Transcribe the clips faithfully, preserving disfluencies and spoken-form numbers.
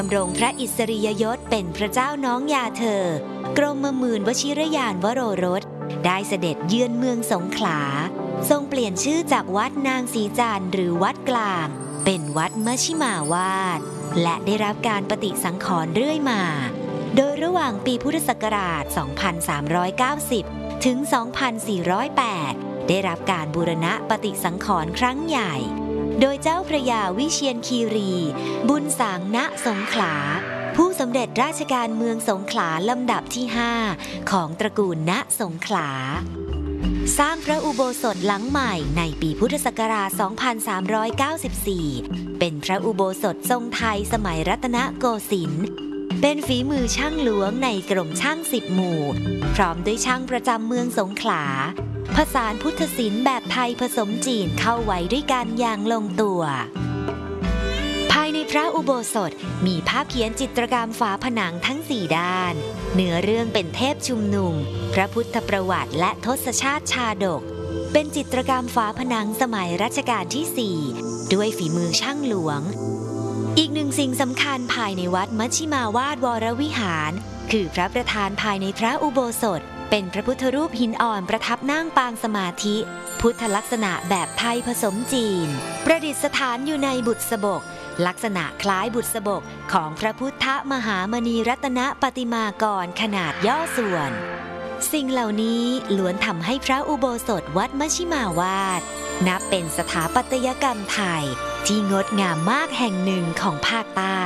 ดำรงพระอิสริยยศเป็นพระเจ้าน้องยาเธอกรมหมื่นวชิรยานวโรรสได้เสด็จเยือนเมืองสงขลาทรงเปลี่ยนชื่อจากวัดนางศรีจันทร์หรือวัดกลางเป็นวัดมชิมาวาดและได้รับการปฏิสังขรณ์เรื่อยมาโดยระหว่างปีพุทธศักราช สองพันสามร้อยเก้าสิบ ถึง สองพันสี่ร้อยแปด ได้รับการบูรณะปฏิสังขรณ์ครั้งใหญ่โดยเจ้าพระยาวิเชียรคีรีบุญสางณสงขลาผู้สำเร็จราชการเมืองสงขลาลำดับที่ห้าของตระกูลณสงขลาสร้างพระอุโบสถหลังใหม่ในปีพุทธศักราช สองพันสามร้อยเก้าสิบสี่ เป็นพระอุโบสถทรงไทยสมัยรัตนโกสินทร์เป็นฝีมือช่างหลวงในกรมช่างสิบหมู่พร้อมด้วยช่างประจำเมืองสงขลาผสานพุทธศิลป์แบบไทยผสมจีนเข้าไว้ด้วยกันอย่างลงตัวภายในพระอุโบสถมีภาพเขียนจิตรกรรมฝาผนังทั้งสี่ด้านเนื้อเรื่องเป็นเทพชุมนุมพระพุทธประวัติและทศชาติชาดกเป็นจิตรกรรมฝาผนังสมัยรัชกาลที่สี่ด้วยฝีมือช่างหลวงอีกหนึ่งสิ่งสำคัญภายในวัดมัชชิมาวาดวรวิหารคือพระประธานภายในพระอุโบสถเป็นพระพุทธรูปหินอ่อนประทับนั่งปางสมาธิพุทธลักษณะแบบไทยผสมจีนประดิษฐานอยู่ในบุษบกลักษณะคล้ายบุษบกของพระพุทธมหามณีรัตนปฏิมากรขนาดย่อส่วนสิ่งเหล่านี้ล้วนทำให้พระอุโบสถวัดมัชชิมาวาดนับเป็นสถาปัตยกรรมไทยที่งดงามมากแห่งหนึ่งของภาคใต้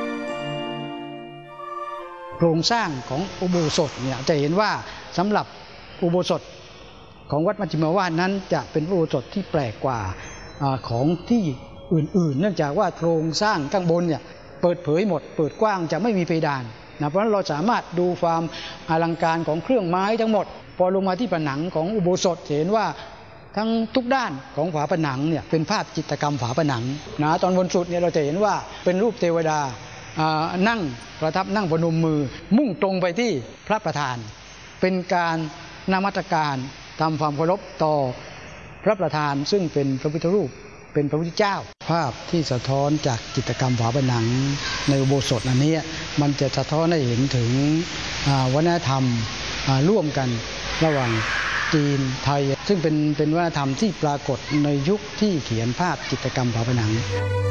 โครงสร้างของอุโบสถเนี่ยจะเห็นว่าสำหรับอุโบสถของวัดมัชชิมาวาดนั้นจะเป็นอุโบสถที่แปลกกว่าของที่อื่นๆเนื่องจากว่าโครงสร้างข้างบนเนี่ยเปิดเผยหมดเปิดกว้างจะไม่มีเพดานนะเพราะฉะนั้นเราสามารถดูความอลังการของเครื่องไม้ทั้งหมดพอลงมาที่ผนังของอุโบสถเห็นว่าทั้งทุกด้านของฝาผนังเนี่ยเป็นภาพจิตรกรรมฝาผนังนะตอนบนสุดเนี่ยเราจะเห็นว่าเป็นรูปเทวดานั่งประทับนั่งพนมมือมุ่งตรงไปที่พระประธานเป็นการนมัสการทำความเคารพต่อพระประธานซึ่งเป็นพระพุทธรูปเป็นพระพุทธเจ้าภาพที่สะท้อนจากจิตรกรรมฝาผนังในอุโบสถอันนี้มันจะสะท้อนให้เห็นถึงวัฒนธรรมร่วมกันระหว่างจีนไทยซึ่งเป็นเป็นวัฒนธรรมที่ปรากฏในยุคที่เขียนภาพจิตรกรรมฝาผนัง